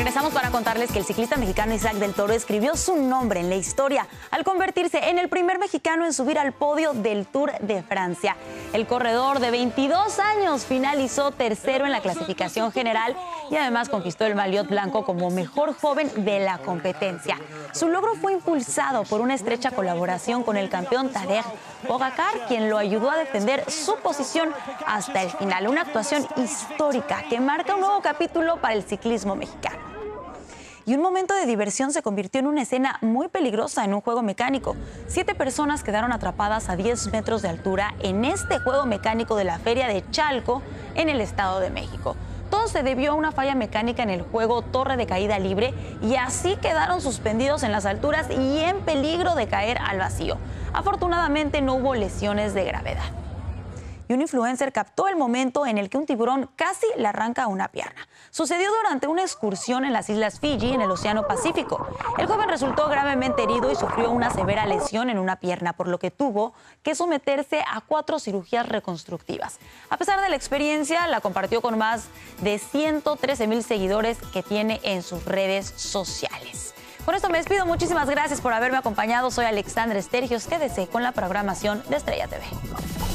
Regresamos para contarles que el ciclista mexicano Isaac del Toro escribió su nombre en la historia al convertirse en el primer mexicano en subir al podio del Tour de Francia. El corredor de 22 años finalizó tercero en la clasificación general y además conquistó el maillot blanco como mejor joven de la competencia. Su logro fue impulsado por una estrecha colaboración con el campeón Tadej Pogacar, quien lo ayudó a defender su posición hasta el final. Una actuación histórica que marca un nuevo capítulo para el ciclismo mexicano. Y un momento de diversión se convirtió en una escena muy peligrosa en un juego mecánico. 7 personas quedaron atrapadas a 10 metros de altura en este juego mecánico de la Feria de Chalco, en el Estado de México. Todo se debió a una falla mecánica en el juego Torre de Caída Libre y así quedaron suspendidos en las alturas y en peligro de caer al vacío. Afortunadamente no hubo lesiones de gravedad. Y un influencer captó el momento en el que un tiburón casi le arranca una pierna. Sucedió durante una excursión en las Islas Fiji, en el Océano Pacífico. El joven resultó gravemente herido y sufrió una severa lesión en una pierna, por lo que tuvo que someterse a 4 cirugías reconstructivas. A pesar de la experiencia, la compartió con más de 113,000 seguidores que tiene en sus redes sociales. Con esto me despido. Muchísimas gracias por haberme acompañado. Soy Alexandra Estergios. Quédese con la programación de Estrella TV.